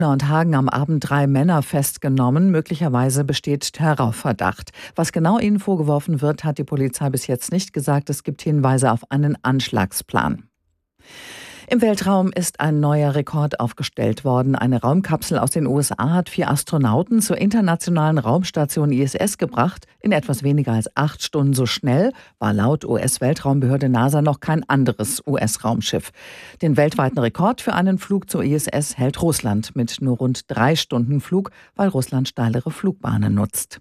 und Hagen am Abend 3 Männer festgenommen. Möglicherweise besteht Terrorverdacht. Was genau ihnen vorgeworfen wird, hat die Polizei bis jetzt nicht gesagt. Es gibt Hinweise auf einen Anschlagsplan. Im Weltraum ist ein neuer Rekord aufgestellt worden. Eine Raumkapsel aus den USA hat 4 Astronauten zur internationalen Raumstation ISS gebracht. In etwas weniger als 8 Stunden. So schnell war laut US-Weltraumbehörde NASA noch kein anderes US-Raumschiff. Den weltweiten Rekord für einen Flug zur ISS hält Russland mit nur rund 3 Stunden Flug, weil Russland steilere Flugbahnen nutzt.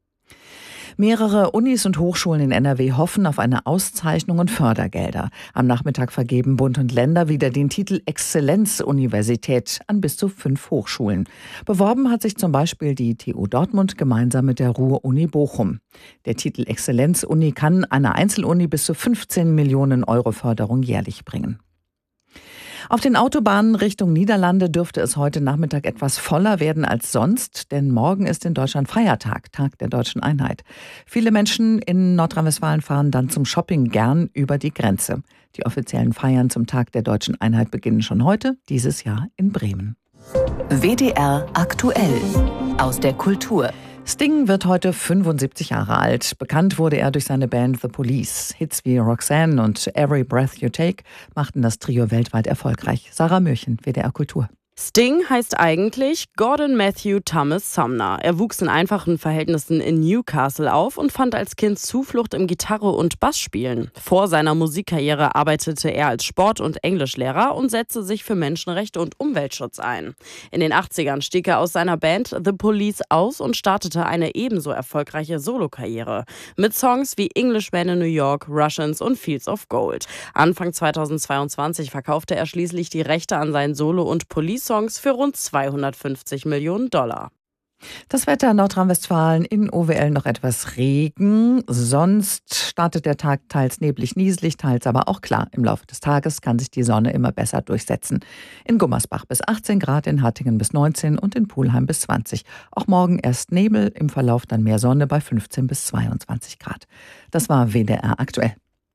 Mehrere Unis und Hochschulen in NRW hoffen auf eine Auszeichnung und Fördergelder. Am Nachmittag vergeben Bund und Länder wieder den Titel Exzellenzuniversität an bis zu 5 Hochschulen. Beworben hat sich zum Beispiel die TU Dortmund gemeinsam mit der Ruhr-Uni Bochum. Der Titel Exzellenzuni kann einer Einzeluni bis zu 15 Millionen Euro Förderung jährlich bringen. Auf den Autobahnen Richtung Niederlande dürfte es heute Nachmittag etwas voller werden als sonst, denn morgen ist in Deutschland Feiertag, Tag der Deutschen Einheit. Viele Menschen in Nordrhein-Westfalen fahren dann zum Shopping gern über die Grenze. Die offiziellen Feiern zum Tag der Deutschen Einheit beginnen schon heute, dieses Jahr in Bremen. WDR aktuell aus der Kultur. Sting wird heute 75 Jahre alt. Bekannt wurde er durch seine Band The Police. Hits wie Roxanne und Every Breath You Take machten das Trio weltweit erfolgreich. Sarah Mürchen, WDR Kultur. Sting heißt eigentlich Gordon Matthew Thomas Sumner. Er wuchs in einfachen Verhältnissen in Newcastle auf und fand als Kind Zuflucht im Gitarre- und Bassspielen. Vor seiner Musikkarriere arbeitete er als Sport- und Englischlehrer und setzte sich für Menschenrechte und Umweltschutz ein. In den 80ern stieg er aus seiner Band The Police aus und startete eine ebenso erfolgreiche Solokarriere. Mit Songs wie Englishman in New York, Russians und Fields of Gold. Anfang 2022 verkaufte er schließlich die Rechte an seinen Solo- und Police-Songs für rund 250 Millionen Dollar. Das Wetter in Nordrhein-Westfalen, in OWL noch etwas Regen. Sonst startet der Tag teils neblig, nieselig, teils aber auch klar. Im Laufe des Tages kann sich die Sonne immer besser durchsetzen. In Gummersbach bis 18 Grad, in Hattingen bis 19 und in Pulheim bis 20. Auch morgen erst Nebel, im Verlauf dann mehr Sonne bei 15 bis 22 Grad. Das war WDR aktuell.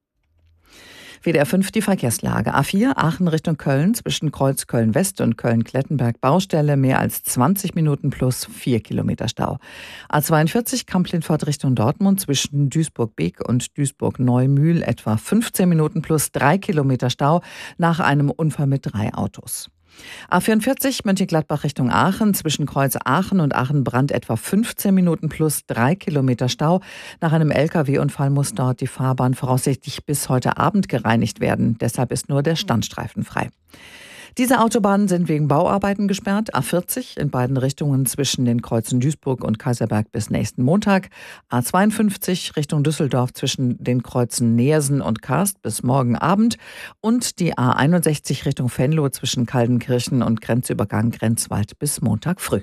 WDR 5 die Verkehrslage. A4 Aachen Richtung Köln zwischen Kreuz Köln-West und Köln-Klettenberg Baustelle mehr als 20 Minuten plus 4 Kilometer Stau. A42 Kamp-Lindfort Richtung Dortmund zwischen Duisburg-Beek und Duisburg-Neumühl etwa 15 Minuten plus 3 Kilometer Stau nach einem Unfall mit 3 Autos. A44 Mönchengladbach Richtung Aachen zwischen Kreuz Aachen und Aachen-Brand etwa 15 Minuten plus 3 Kilometer Stau. Nach einem Lkw-Unfall muss dort die Fahrbahn voraussichtlich bis heute Abend gereinigt werden. Deshalb ist nur der Standstreifen frei. Diese Autobahnen sind wegen Bauarbeiten gesperrt. A40 in beiden Richtungen zwischen den Kreuzen Duisburg und Kaiserberg bis nächsten Montag. A52 Richtung Düsseldorf zwischen den Kreuzen Neersen und Karst bis morgen Abend. Und die A61 Richtung Venlo zwischen Kaldenkirchen und Grenzübergang Grenzwald bis Montag früh.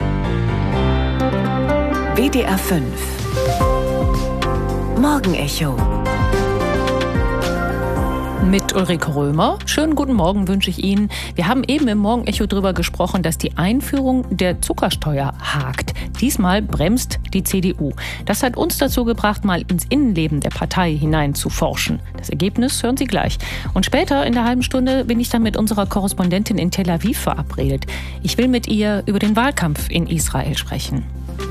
WDR 5 Morgenecho mit Ulrike Römer. Schönen guten Morgen wünsche ich Ihnen. Wir haben eben im Morgenecho darüber gesprochen, dass die Einführung der Zuckersteuer hakt. Diesmal bremst die CDU. Das hat uns dazu gebracht, mal ins Innenleben der Partei hinein zu forschen. Das Ergebnis hören Sie gleich. Und später in der halben Stunde bin ich dann mit unserer Korrespondentin in Tel Aviv verabredet. Ich will mit ihr über den Wahlkampf in Israel sprechen.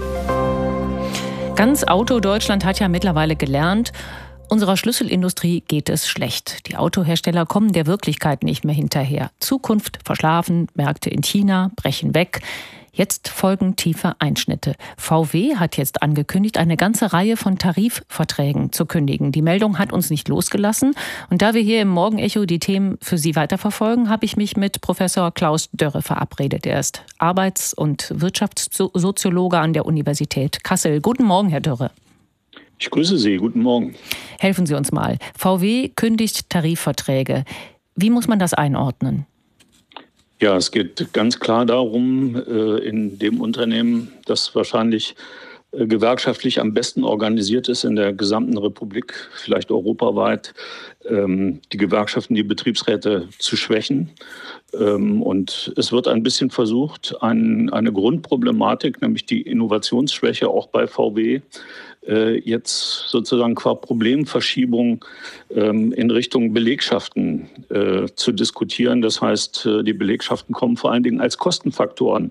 Ganz Auto-Deutschland hat ja mittlerweile gelernt, unserer Schlüsselindustrie geht es schlecht. Die Autohersteller kommen der Wirklichkeit nicht mehr hinterher. Zukunft verschlafen, Märkte in China brechen weg. Jetzt folgen tiefe Einschnitte. VW hat jetzt angekündigt, eine ganze Reihe von Tarifverträgen zu kündigen. Die Meldung hat uns nicht losgelassen. Und da wir hier im Morgenecho die Themen für Sie weiterverfolgen, habe ich mich mit Professor Klaus Dörre verabredet. Er ist Arbeits- und Wirtschaftssoziologe an der Universität Kassel. Guten Morgen, Herr Dörre. Ich grüße Sie, guten Morgen. Helfen Sie uns mal. VW kündigt Tarifverträge. Wie muss man das einordnen? Ja, es geht ganz klar darum, in dem Unternehmen, das wahrscheinlich gewerkschaftlich am besten organisiert ist in der gesamten Republik, vielleicht europaweit, die Gewerkschaften, die Betriebsräte zu schwächen. Und es wird ein bisschen versucht, eine Grundproblematik, nämlich die Innovationsschwäche auch bei VW, jetzt sozusagen qua Problemverschiebung in Richtung Belegschaften zu diskutieren. Das heißt, die Belegschaften kommen vor allen Dingen als Kostenfaktoren